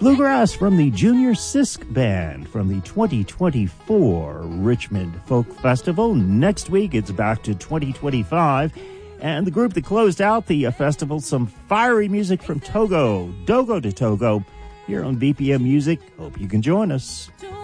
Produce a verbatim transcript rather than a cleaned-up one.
Bluegrass from the Junior Sisk Band from the twenty twenty-four Richmond Folk Festival. Next week, it's back to twenty twenty-five. And the group that closed out the uh, festival, some fiery music from Togo, Dogo de Togo, here on B P M Music. Hope you can join us.